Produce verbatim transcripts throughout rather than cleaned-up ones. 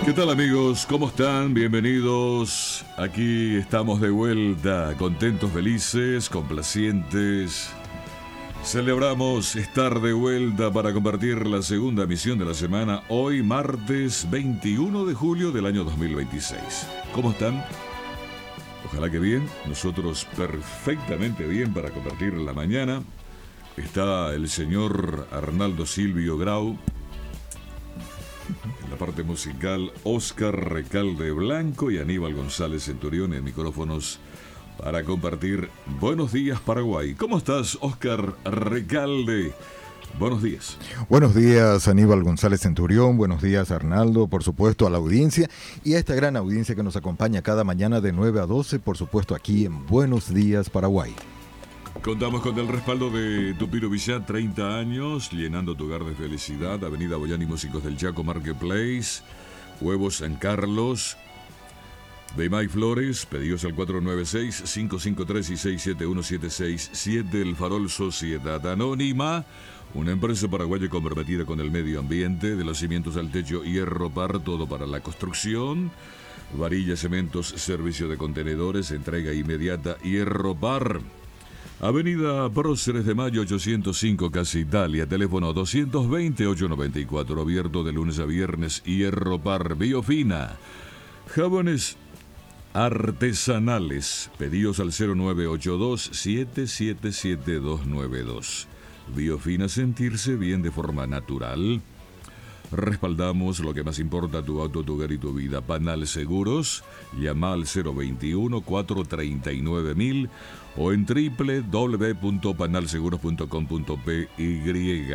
¿Qué tal, amigos? ¿Cómo están? Bienvenidos. Aquí estamos de vuelta, contentos, felices, complacientes. Celebramos estar de vuelta para compartir la segunda emisión de la semana, hoy martes veintiuno de julio del año dos mil veintiséis. ¿Cómo están? Ojalá que bien, nosotros perfectamente bien para compartir la mañana. Está el señor Arnaldo Silvio Grau. En la parte musical, Oscar Recalde Blanco y Aníbal González Centurión en micrófonos para compartir Buenos Días Paraguay. ¿Cómo estás, Oscar Recalde? Buenos días. Buenos días, Aníbal González Centurión. Buenos días, Arnaldo, por supuesto, a la audiencia y a esta gran audiencia que nos acompaña cada mañana de nueve a doce, por supuesto, aquí en Buenos Días Paraguay. Contamos con el respaldo de Tupiro Villar, treinta años, llenando tu hogar de felicidad. Avenida Boyani, Músicos del Chaco, Marketplace, Huevos San Carlos, Beimay Flores, pedidos al cuatro nueve seis, cinco cinco tres y seis siete uno siete seis siete. El Farol Sociedad Anónima, una empresa paraguaya comprometida con el medio ambiente, de los cimientos al techo, Hierro Par, todo para la construcción. Varilla Cementos, servicio de contenedores, entrega inmediata, Hierro Par. Avenida Próceres de Mayo ochocientos cinco, Casa Italia, teléfono doscientos veinte, ochocientos noventa y cuatro, abierto de lunes a viernes. Hierro Par. Biofina, jabones artesanales, pedidos al cero nueve ocho dos, siete siete siete, dos nueve dos. Biofina, sentirse bien de forma natural. Respaldamos lo que más importa, tu auto, tu hogar y tu vida. Panal Seguros, llama al cero veintiuno, cuatrocientos treinta y nueve mil o en doble u doble u doble u punto panal seguros punto com punto pe y.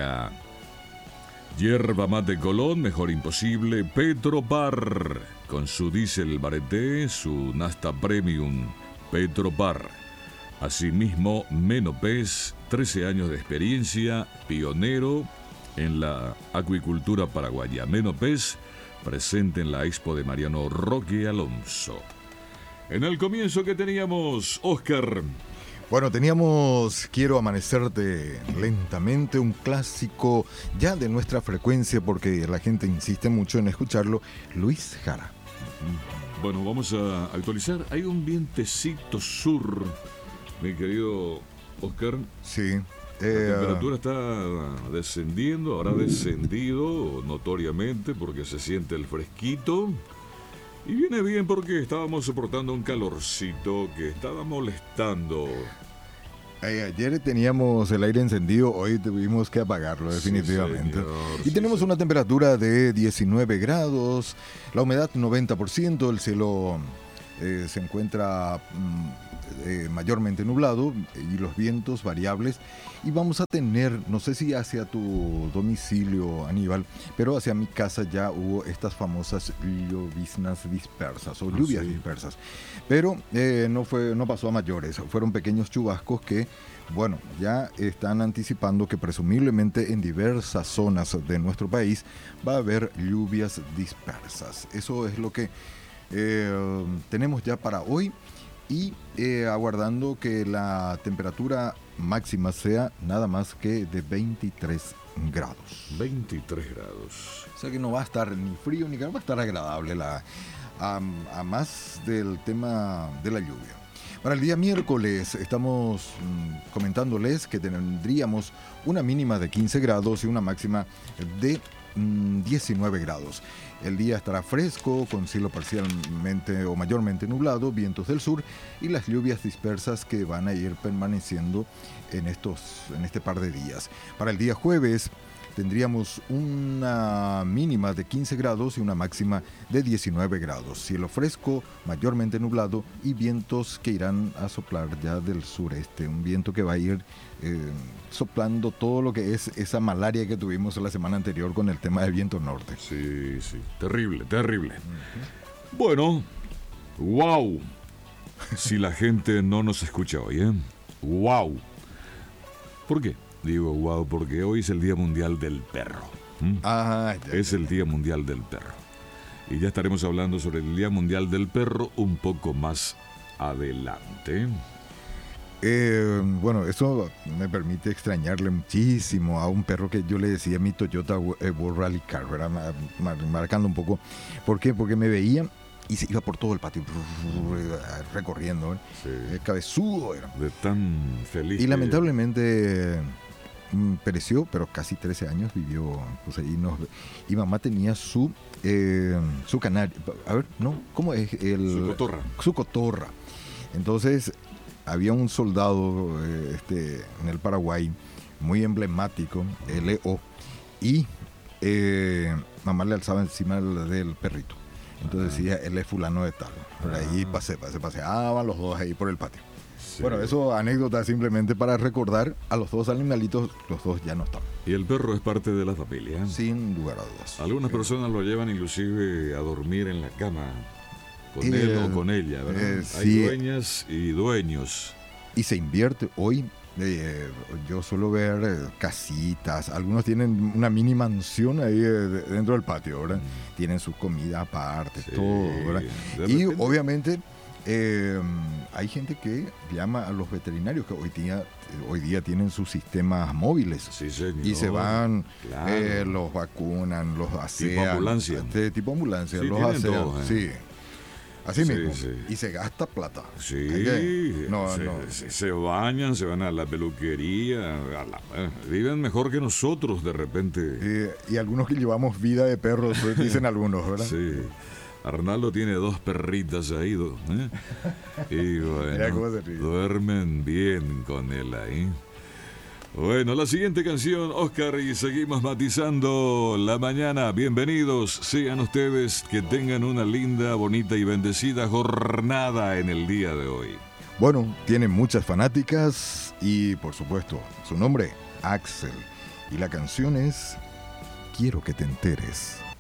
Yerba Mate Colón, mejor imposible. Petropar, con su diésel Bareté, su Nasta Premium. Petropar. Asimismo, Menopes, trece años de experiencia, pionero en la acuicultura paraguaya. Menopes, presente en la expo de Mariano Roque Alonso. En el comienzo que teníamos, Oscar. Bueno, teníamos Quiero Amanecerte Lentamente, un clásico ya de nuestra frecuencia porque la gente insiste mucho en escucharlo, Luis Jara. Bueno, vamos a actualizar. Hay un vientecito sur, mi querido Oscar. Sí. La eh, temperatura está descendiendo, habrá descendido notoriamente porque se siente el fresquito. Y viene bien porque estábamos soportando un calorcito que estaba molestando. Eh, ayer teníamos el aire encendido, hoy tuvimos que apagarlo definitivamente. Sí, señor, y sí, tenemos sí. una temperatura de diecinueve grados, la humedad noventa por ciento, el cielo eh, se encuentra mm, eh, mayormente nublado y los vientos variables. Y vamos a tener, no sé si hacia tu domicilio, Aníbal, pero hacia mi casa ya hubo estas famosas lloviznas dispersas o ah, lluvias sí. dispersas. Pero eh, no fue, no pasó a mayores, fueron pequeños chubascos que, bueno, ya están anticipando que presumiblemente en diversas zonas de nuestro país va a haber lluvias dispersas. Eso es lo que eh, tenemos ya para hoy. Y eh, aguardando que la temperatura máxima sea nada más que de veintitrés grados. veintitrés grados. O sea que no va a estar ni frío ni calor, va a estar agradable la, a, a más del tema de la lluvia. Para el día miércoles estamos mmm, comentándoles que tendríamos una mínima de quince grados y una máxima de mmm, diecinueve grados. El día estará fresco, con cielo parcialmente o mayormente nublado, vientos del sur y las lluvias dispersas que van a ir permaneciendo en, estos, en este par de días. Para el día jueves tendríamos una mínima de quince grados y una máxima de diecinueve grados. Cielo fresco, mayormente nublado y vientos que irán a soplar ya del sureste. Un viento que va a ir eh, soplando todo lo que es esa malaria que tuvimos la semana anterior con el tema del viento norte. Sí, sí, terrible, terrible. Uh-huh. Bueno, wow. Si la gente no nos escucha hoy, ¿eh? Wow. ¿Por qué? Digo wow porque hoy es el Día Mundial del Perro. ¿Mm? Ah, ya, es ya, el Día Mundial del Perro. Y ya estaremos hablando sobre el Día Mundial del Perro un poco más adelante. Eh, bueno, eso me permite extrañarle muchísimo a un perro que yo le decía mi Toyota World Rally Car, ¿verdad? Mar- marcando un poco. ¿Por qué? Porque me veía y se iba por todo el patio recorriendo, ¿eh? Sí. Eh, cabezudo era. De tan feliz. Y que- lamentablemente mm, pereció, pero casi trece años vivió. Pues ahí nos, y mamá tenía su eh, su canario. A ver, no, ¿cómo es? El, Su cotorra. Su cotorra. Entonces, había un soldado eh, este, en el Paraguay, muy emblemático, L O, y eh, mamá le alzaba encima del, del perrito. Entonces decía, él es fulano de tal. Por ahí pase, pase, paseaban los dos ahí por el patio. Sí. Bueno, eso anécdota simplemente para recordar a los dos animalitos, los dos ya no están. Y el perro es parte de la familia. Sin lugar a dudas. Algunas Eh, personas lo llevan inclusive a dormir en la cama con Eh, él o con ella, ¿verdad? eh, Hay sí. dueñas y dueños. Y se invierte hoy. Eh, yo suelo ver eh, casitas, algunos tienen una mini mansión ahí eh, de- dentro del patio, ¿verdad? Mm. Tienen sus comidas aparte, Sí, todo, ¿verdad? de Y repente- obviamente eh, hay gente que llama a los veterinarios que hoy día, hoy día tienen sus sistemas móviles. Sí, señor. Y se van, Claro. eh, los vacunan, los asean. ambulancia. este, tipo ambulancia, Sí, los tienen asean. todo, ¿eh? Sí. Así Sí, mismo. sí. Y se gasta plata. Sí, Hay que- no, se, no. se- se bañan, se van a la peluquería, a la- eh, viven mejor que nosotros de repente. Eh, y algunos que llevamos vida de perros, pues, dicen algunos, ¿verdad? Sí. Arnaldo tiene dos perritas ahí, do- ¿eh? Y Mira cómo bueno, se ríe. duermen bien con él ahí. Bueno, la siguiente canción, Oscar, y seguimos matizando la mañana. Bienvenidos sean ustedes, que tengan una linda, bonita y bendecida jornada en el día de hoy. Bueno, tiene muchas fanáticas y, por supuesto, su nombre, Axel. Y la canción es Quiero que te enteres.